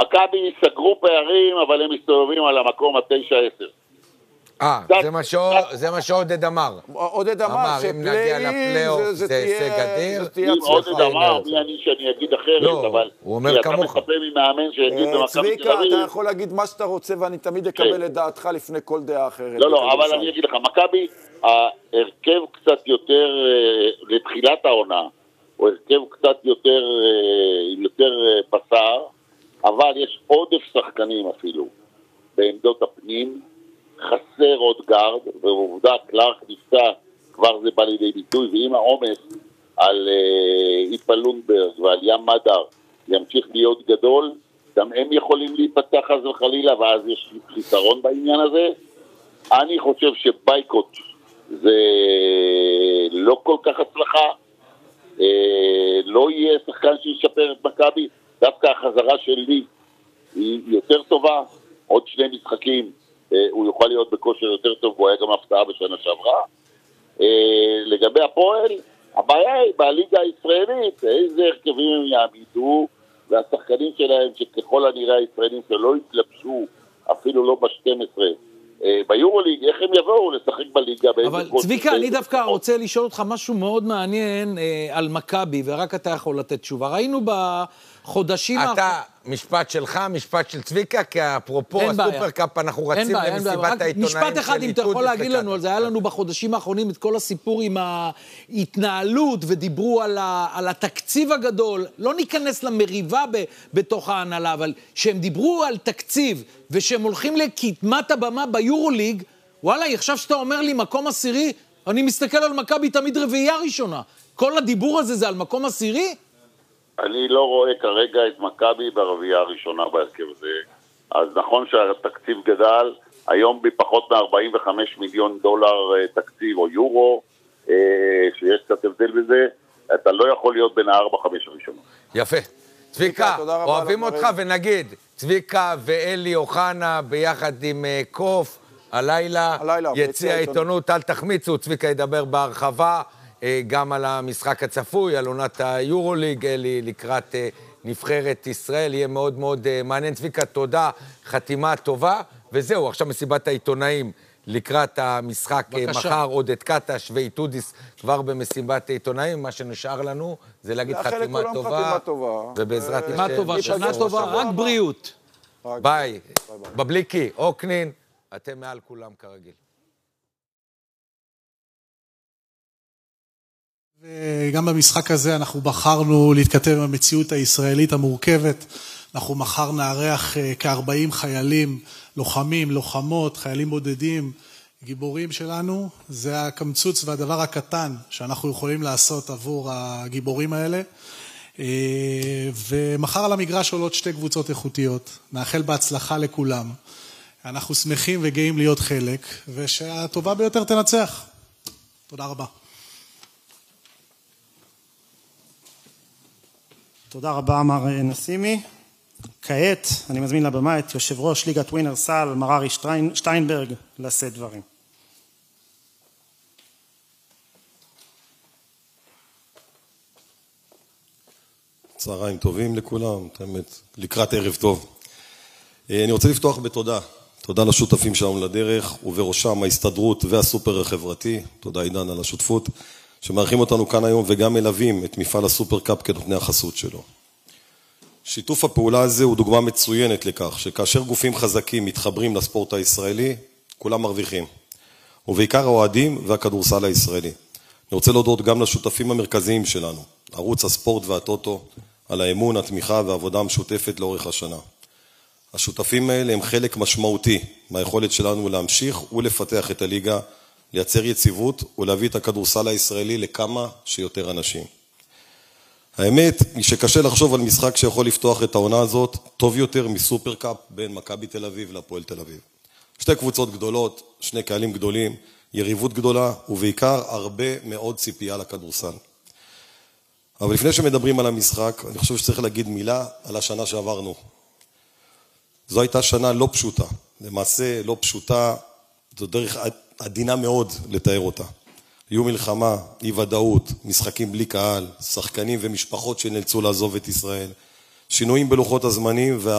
מכבי סגרו פערים, אבל הם מסתובבים על המקום ה-9-10. זה מה שעודד אמר. עודד אמר שפלייאוף זה הישג אדיר. אם עודד אמר, מי אני שאני אגיד אחרת, אבל... הוא אומר כמוך. אתה מצפה ממאמן שיגיד במכבי תל אביב. צביקה, אתה יכול להגיד מה שאתה רוצה, ואני תמיד אקבל את דעתך לפני כל דעה אחרת. לא, אבל אני אגיד לך, מכבי, ההרכב קצת יותר, לתחילת העונה, הוא הרכב קצת יותר בשר, אבל יש עודף שחקנים אפילו, בעמדות הפנים, חסר עוד גארד, ועובדה, קלארק נפצע, כבר זה בא לידי ביטוי, ואם העומס על איפה לונדברג ועל ים מדר ימשיך להיות גדול, גם הם יכולים להיפתח אז וחלילה, ואז יש חיסרון בעניין הזה. אני חושב שבייקוט זה לא כל כך הצלחה, לא יהיה שחקן שישפר את מכבי, דווקא החזרה שלי היא יותר טובה, עוד 2 משחקים, הוא יוכל להיות בכושר יותר טוב, הוא היה גם הפתעה בשנה שעברה. לגבי הפועל, הבעיה היא בליגה הישראלית, איזה הרכבים הם יעמידו, והשחקנים שלהם שככל הנראה הישראלים שלא התלבשו, אפילו לא ב-12, ביורוליג, איך הם יבואו לשחק בליגה? אבל צביקה, אני דווקא רוצה לשאול אותך משהו מאוד מעניין על מכבי, ורק אתה יכול לתת תשובה. ראינו בחודשים... אתה, משפט שלך, משפט של צביקה, כי אפרופו הסופרקאפ, אנחנו רצים למסיבת העיתונאים. משפט אחד, אם אתה יכול להגיד לנו על זה, היה לנו בחודשים האחרונים את כל הסיפור עם ההתנהלות, ודיברו על התקציב הגדול, לא ניכנס למריבה בתוך ההנהלה, אבל שהם דיברו על תקציב, ושהם הולכים לקדמת הבמה ביורוליג, וואלה, עכשיו שאתה אומר לי מקום עשירי, אני מסתכל על מכבי תמיד רביעייה ראשונה. כל הדיבור הזה זה על מקום עשירי? אני לא רואה כרגע את מכבי ברביעייה הראשונה בהרכב הזה. אז נכון שהתקציב גדל, היום בפחות מ-$45 מיליון תקציב או יורו, שיש קצת הבדל בזה, אתה לא יכול להיות בין 4-5 הראשונות. יפה. צביקה, אוהבים אותך ונגיד, צביקה ואלי אוחנה ביחד עם קוף, הלילה, יציע העיתונות, אל תחמיצו, צביקה ידבר בהרחבה, גם על המשחק הצפוי, על עונת היורוליג, אלי לקראת נבחרת ישראל, יהיה מאוד מאוד מעניין. צביקה, תודה, חתימה טובה, וזהו, עכשיו מסיבת העיתונאים לקראת המשחק מחר, עודד קטש ואיתודיס כבר במסיבת העיתונאים, מה שנשאר לנו זה להגיד חתימה טובה, ובעזרת השם, שנה טובה, רק בריאות. ביי, בבליקי, אוקנין, אתם מעל כולם כרגיל. וגם במשחק הזה אנחנו בחרנו להתכתב עם המציאות הישראלית המורכבת. אנחנו מחר נארח כ-40 חיילים, לוחמים, לוחמות, חיילים בודדים, גיבורים שלנו. זה הקמצוץ והדבר הקטן שאנחנו יכולים לעשות עבור הגיבורים האלה. ומחר על המגרש עולות 2 קבוצות איכותיות. נאחל בהצלחה לכולם. אנחנו שמחים וגאים להיות חלק, ושהטובה ביותר תנצח. תודה רבה. תודה רבה, מר נסימי. כעת אני מזמין לבמה את יושב ראש ליגת ווינר סל, מר ארי שטיינברג, לשאת דברים. צהריים טובים לכולם, לקראת ערב טוב. אני רוצה לפתוח בתודה. תודה לשותפים שלנו לדרך, ובראשם ההסתדרות והסופר החברתי. תודה עידן על השותפות. שמארחים אותנו כאן היום וגם מלווים את מפעל הסופרקאפ כנותני החסות שלו. שיתוף הפעולה הזה הוא דוגמה מצוינת לכך, שכאשר גופים חזקים מתחברים לספורט הישראלי, כולם מרוויחים. ובעיקר האוהדים והכדורסל הישראלי. אני רוצה להודות גם לשותפים המרכזיים שלנו, ערוץ הספורט והטוטו, על האמון, התמיכה והעבודה המשותפת לאורך השנה. השותפים האלה הם חלק משמעותי מהיכולת שלנו להמשיך ולפתח את הליגה, לייצר יציבות ולהביא את הכדורסל הישראלי לכמה שיותר אנשים. האמת היא שקשה לחשוב על משחק שיכול לפתוח את העונה הזאת טוב יותר מסופרקאפ בין מכבי תל אביב להפועל תל אביב. 2 קבוצות גדולות, 2 קהלים גדולים, יריבות גדולה ובעיקר הרבה מאוד ציפייה לכדורסל. אבל לפני שמדברים על המשחק, אני חושב שצריך להגיד מילה על השנה שעברנו. זו הייתה שנה לא פשוטה, למעשה לא פשוטה, זו דרך עדינה מאוד לתאר אותה. היו מלחמה, אי ודאות, משחקים בלי קהל, שחקנים ומשפחות שנאלצו לעזוב את ישראל, שינויים בלוחות הזמנים